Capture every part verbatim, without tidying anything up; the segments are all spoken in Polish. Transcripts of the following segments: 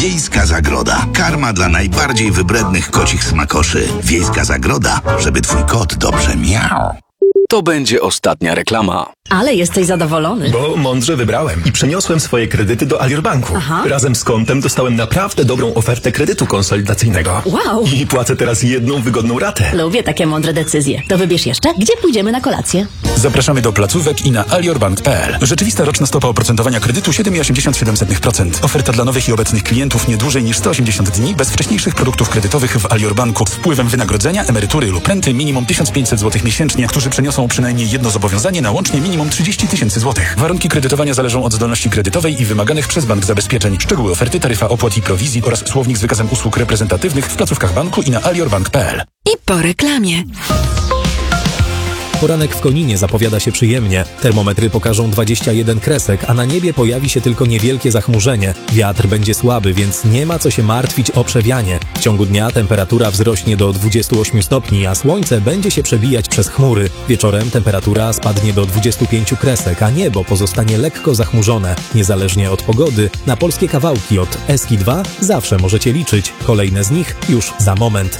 Wiejska Zagroda. Karma dla najbardziej wybrednych kocich smakoszy. Wiejska Zagroda, żeby twój kot dobrze miał. To będzie ostatnia reklama. Ale jesteś zadowolony. Bo mądrze wybrałem i przeniosłem swoje kredyty do Alior Banku. Aha. Razem z kontem dostałem naprawdę dobrą ofertę kredytu konsolidacyjnego. Wow. I płacę teraz jedną wygodną ratę. Lubię takie mądre decyzje. To wybierz jeszcze, gdzie pójdziemy na kolację. Zapraszamy do placówek i na aliorbank kropka p l. Rzeczywista roczna stopa oprocentowania kredytu siedem przecinek osiemdziesiąt siedem procent. Oferta dla nowych i obecnych klientów nie dłużej niż sto osiemdziesiąt dni bez wcześniejszych produktów kredytowych w Alior Banku z wpływem wynagrodzenia, emerytury lub renty minimum tysiąc pięćset złotych miesięcznie, którzy przeniosą przynajmniej jedno zobowiązanie na łącznie minimum trzydzieści tysięcy złotych. Warunki kredytowania zależą od zdolności kredytowej i wymaganych przez bank zabezpieczeń. Szczegóły oferty, taryfa opłat i prowizji oraz słownik z wykazem usług reprezentatywnych w placówkach banku i na aliorbank kropka p l. I po reklamie. Poranek w Koninie zapowiada się przyjemnie. Termometry pokażą dwadzieścia jeden kresek, a na niebie pojawi się tylko niewielkie zachmurzenie. Wiatr będzie słaby, więc nie ma co się martwić o przewianie. W ciągu dnia temperatura wzrośnie do dwudziestu ośmiu stopni, a słońce będzie się przebijać przez chmury. Wieczorem temperatura spadnie do dwudziestu pięciu kresek, a niebo pozostanie lekko zachmurzone. Niezależnie od pogody, na polskie kawałki od Eski dwa zawsze możecie liczyć. Kolejne z nich już za moment.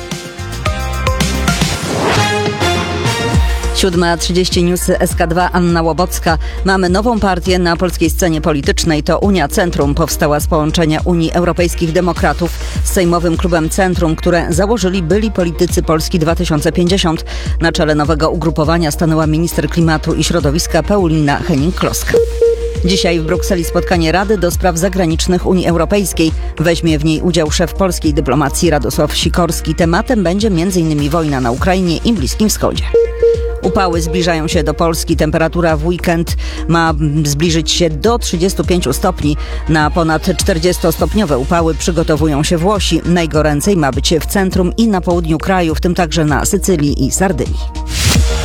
siódma trzydzieści newsy S K dwa, Anna Łobocka. Mamy nową partię na polskiej scenie politycznej. To Unia Centrum powstała z połączenia Unii Europejskich Demokratów z Sejmowym Klubem Centrum, które założyli byli politycy Polski dwa tysiące pięćdziesiąt. Na czele nowego ugrupowania stanęła minister klimatu i środowiska Paulina Henning-Kloska. Dzisiaj w Brukseli spotkanie Rady do Spraw Zagranicznych Unii Europejskiej. Weźmie w niej udział szef polskiej dyplomacji Radosław Sikorski. Tematem będzie między innymi wojna na Ukrainie i Bliskim Wschodzie. Upały zbliżają się do Polski. Temperatura w weekend ma zbliżyć się do trzydziestu pięciu stopni. Na ponad czterdziestostopniowe upały przygotowują się Włosi. Najgoręcej ma być w centrum i na południu kraju, w tym także na Sycylii i Sardynii.